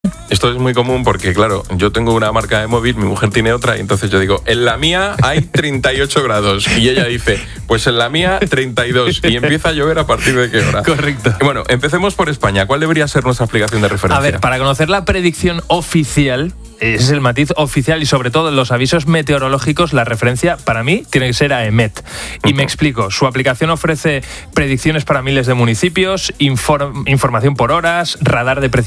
Esto es muy común porque, claro, yo tengo una marca de móvil, mi mujer tiene otra, y entonces yo digo, en la mía hay 38 grados. Y ella dice, pues en la mía 32. Y empieza a llover a partir de qué hora. Correcto. Bueno, empecemos por España. ¿Cuál debería ser nuestra aplicación de referencia? A ver, para conocer la predicción oficial, ese es el matiz oficial, y sobre todo en los avisos meteorológicos, la referencia para mí tiene que ser AEMET. Y me explico, su aplicación ofrece predicciones para miles de municipios, información por horas, radar de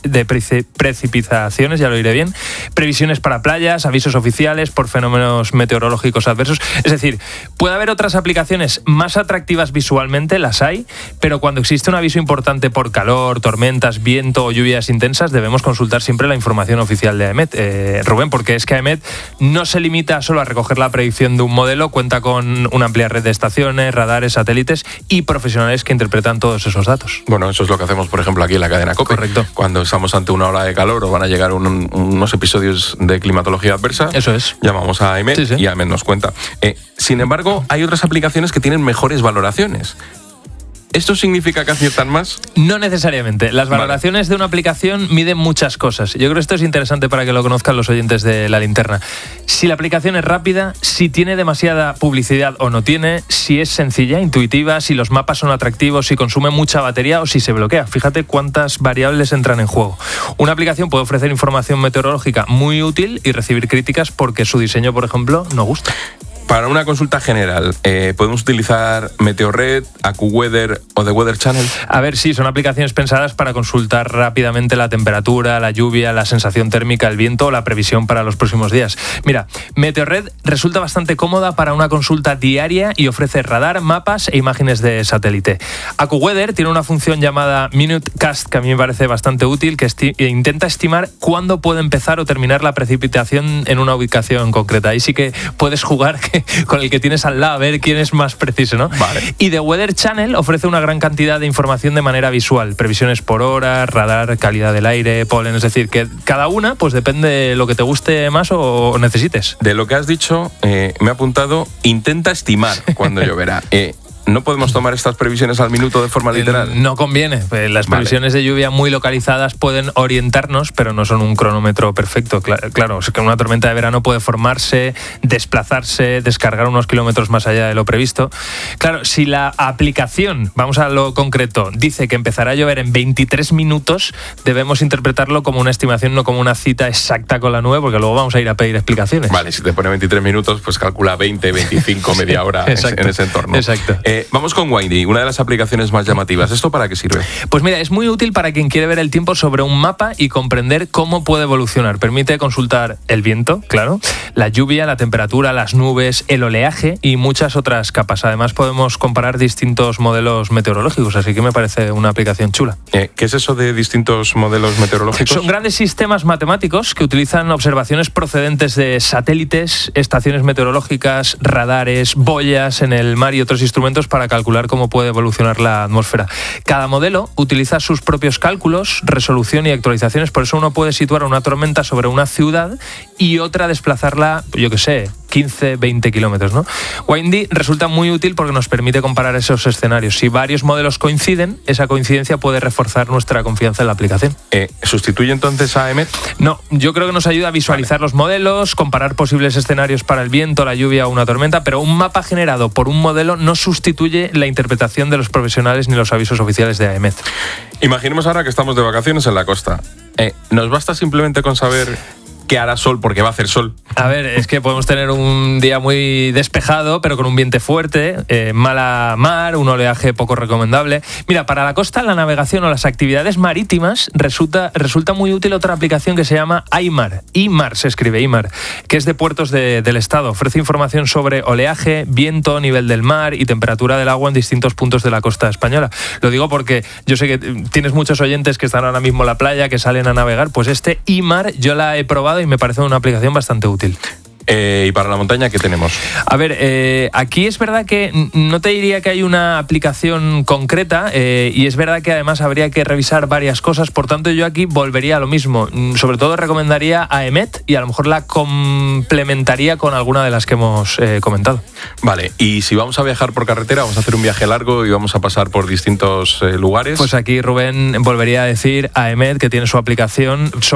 precipitaciones, ya lo diré bien, previsiones para playas, avisos oficiales por fenómenos meteorológicos adversos. Es decir, puede haber otras aplicaciones más atractivas visualmente, las hay, pero cuando existe un aviso importante por calor, tormentas, viento o lluvias intensas, debemos consultar siempre la información oficial de AEMET. Rubén, porque es que AEMET no se limita solo a recoger la predicción de un modelo, cuenta con una amplia red de estaciones, radares, satélites y profesionales que interpretan todos esos datos. Bueno, eso es lo que hacemos, por ejemplo, aquí en la cadena COPE. Correcto. Cuando estamos ante una ola de calor o van a llegar unos episodios de climatología adversa, eso es. Llamamos a AEMET, sí. Y AEMET nos cuenta. Sin embargo, hay otras aplicaciones que tienen mejores valoraciones. ¿Esto significa que aciertan más? No necesariamente. Las valoraciones de una aplicación miden muchas cosas. Yo creo que esto es interesante para que lo conozcan los oyentes de La Linterna. Si la aplicación es rápida, si tiene demasiada publicidad o no tiene, si es sencilla, intuitiva, si los mapas son atractivos, si consume mucha batería o si se bloquea. Fíjate cuántas variables entran en juego. Una aplicación puede ofrecer información meteorológica muy útil y recibir críticas porque su diseño, por ejemplo, no gusta. Para una consulta general, ¿podemos utilizar Meteorred, AccuWeather o The Weather Channel? A ver, sí, son aplicaciones pensadas para consultar rápidamente la temperatura, la lluvia, la sensación térmica, el viento o la previsión para los próximos días. Mira, Meteorred resulta bastante cómoda para una consulta diaria y ofrece radar, mapas e imágenes de satélite. AccuWeather tiene una función llamada Minutecast, que a mí me parece bastante útil, que intenta estimar cuándo puede empezar o terminar la precipitación en una ubicación concreta. Ahí sí que puedes jugar con el que tienes al lado, a ver quién es más preciso, ¿no? Vale. Y The Weather Channel ofrece una gran cantidad de información de manera visual, previsiones por hora, radar, calidad del aire, polen, es decir, que cada una pues depende de lo que te guste más o necesites. De lo que has dicho, me he apuntado, intenta estimar cuándo lloverá. ¿No podemos tomar estas previsiones al minuto de forma literal? No conviene. Las previsiones de lluvia muy localizadas pueden orientarnos, pero no son un cronómetro perfecto. Claro, es que una tormenta de verano puede formarse, desplazarse, descargar unos kilómetros más allá de lo previsto. Claro, si la aplicación, vamos a lo concreto, dice que empezará a llover en 23 minutos, debemos interpretarlo como una estimación, no como una cita exacta con la nube, porque luego vamos a ir a pedir explicaciones. Vale, si te pone 23 minutos, pues calcula 20, 25, media hora en ese entorno. Exacto. Vamos con Windy, una de las aplicaciones más llamativas. ¿Esto para qué sirve? Pues mira, es muy útil para quien quiere ver el tiempo sobre un mapa y comprender cómo puede evolucionar. Permite consultar el viento, claro, la lluvia, la temperatura, las nubes, el oleaje y muchas otras capas. Además, podemos comparar distintos modelos meteorológicos, así que me parece una aplicación chula. ¿Qué es eso de distintos modelos meteorológicos? Son grandes sistemas matemáticos que utilizan observaciones procedentes de satélites, estaciones meteorológicas, radares, boyas en el mar y otros instrumentos para calcular cómo puede evolucionar la atmósfera. Cada modelo utiliza sus propios cálculos, resolución y actualizaciones, por eso uno puede situar una tormenta sobre una ciudad y otra desplazarla, yo qué sé, 15, 20 kilómetros, ¿no? Windy resulta muy útil porque nos permite comparar esos escenarios. Si varios modelos coinciden, esa coincidencia puede reforzar nuestra confianza en la aplicación. ¿Sustituye entonces a AEMET? No, yo creo que nos ayuda a visualizar los modelos, comparar posibles escenarios para el viento, la lluvia o una tormenta, pero un mapa generado por un modelo no sustituye la interpretación de los profesionales ni los avisos oficiales de AEMET. Imaginemos ahora que estamos de vacaciones en la costa. ¿Nos basta simplemente con saber que hará sol porque va a hacer sol? A ver, es que podemos tener un día muy despejado, pero con un viento fuerte, mala mar, un oleaje poco recomendable. Mira, para la costa, la navegación o las actividades marítimas resulta muy útil otra aplicación que se llama IMAR. IMAR se escribe, IMAR, que es de puertos del estado. Ofrece información sobre oleaje, viento, nivel del mar y temperatura del agua en distintos puntos de la costa española. Lo digo porque yo sé que tienes muchos oyentes que están ahora mismo en la playa, que salen a navegar. Pues este IMAR yo la he probado y me parece una aplicación bastante útil. ¿Y para la montaña qué tenemos? A ver, aquí es verdad que no te diría que hay una aplicación concreta y es verdad que además habría que revisar varias cosas, por tanto yo aquí volvería a lo mismo. Sobre todo recomendaría AEMET y a lo mejor la complementaría con alguna de las que hemos comentado. Vale, y si vamos a viajar por carretera, vamos a hacer un viaje largo y vamos a pasar por distintos lugares. Pues aquí, Rubén, volvería a decir AEMET, que tiene su aplicación